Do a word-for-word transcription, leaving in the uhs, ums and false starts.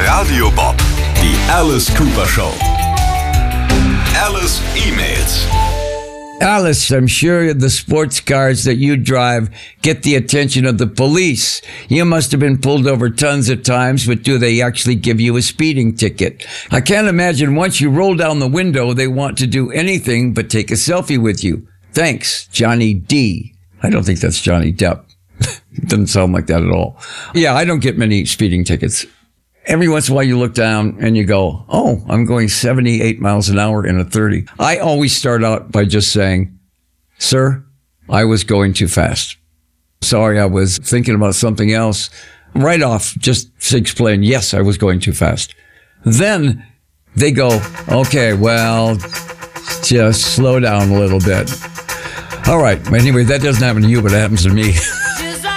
Radio Bob, die Alice Cooper Show. Alice E-Mails. Alice, I'm sure the sports cars that you drive get the attention of the police. You must have been pulled over tons of times, but do they actually give you a speeding ticket? I can't imagine once you roll down the window, they want to do anything but take a selfie with you. Thanks, Johnny D. I don't think that's Johnny Depp. Doesn't sound like that at all. Yeah, I don't get many speeding tickets. Every once in a while you look down and you go, oh, I'm going seventy-eight miles an hour in a thirty. I always start out by just saying, sir, I was going too fast. Sorry, I was thinking about something else. Right off, just to explain, yes, I was going too fast. Then they go, okay, well, just slow down a little bit. All right. Anyway, that doesn't happen to you, but it happens to me.